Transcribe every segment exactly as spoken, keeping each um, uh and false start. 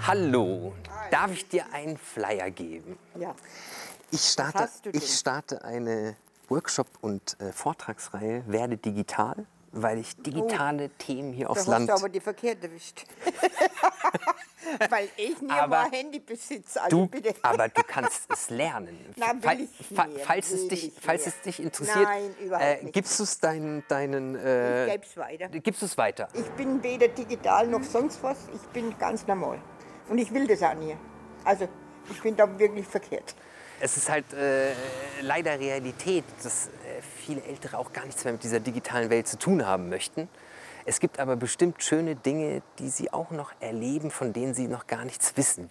Hallo, darf ich dir einen Flyer geben? Ja. Ich starte, hast du denn? ich starte eine Workshop- und äh, Vortragsreihe Werde digital, weil ich digitale Oh, Themen hier da aufs hast Land... du aber die verkehrte erwischt. Weil ich nie Aber mal Handy besitze, also Du, bitte. aber du kannst es lernen. Na, will Fa- ich fa- mehr, falls es will dich, ich falls mehr. es dich interessiert, Nein, überhaupt äh, nicht. gibst du es deinen, deinen äh, Ich geb's weiter. gibst du es weiter? Ich bin weder digital noch sonst was, ich bin ganz normal. Und ich will das auch nie. Also, ich bin da wirklich verkehrt. Es ist halt äh, leider Realität, dass äh, viele Ältere auch gar nichts mehr mit dieser digitalen Welt zu tun haben möchten. Es gibt aber bestimmt schöne Dinge, die sie auch noch erleben, von denen sie noch gar nichts wissen.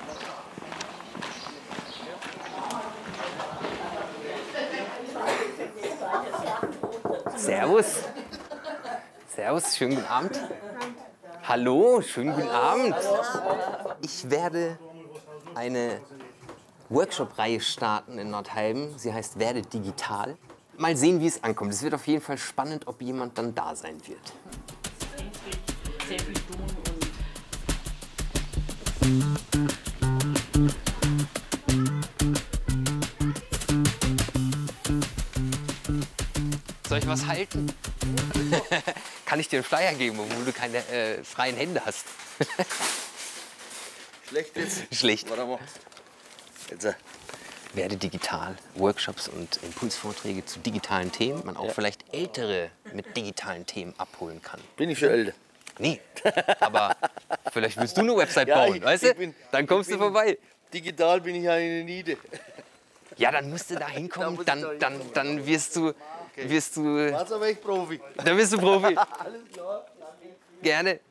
Servus. Servus, schönen guten Abend. Hallo, schönen guten Abend. Ich werde eine Workshop-Reihe starten in Nordheim. Sie heißt Werde digital. Mal sehen, wie es ankommt. Es wird auf jeden Fall spannend, ob jemand dann da sein wird. Sehr viel tun Soll ich was halten? Kann ich dir einen Flyer geben, obwohl du keine äh, freien Hände hast? Schlecht jetzt? Schlecht. Warte mal. Jetzt. äh, Werde digital. Workshops und Impulsvorträge zu digitalen Themen, man auch vielleicht Ältere mit digitalen Themen abholen kann. Bin ich schon älter? Nee, aber vielleicht willst du eine Website Ja, bauen, ich- weißt ich du? bin- Dann kommst ich du bin- vorbei. Digital bin ich ja eine Niete. Ja, dann musst du da hinkommen, Da muss ich dann, da dann, hinkommen. dann wirst du, wirst du, Also wäre ich Profi. dann bist du Profi. Alles klar. Gerne.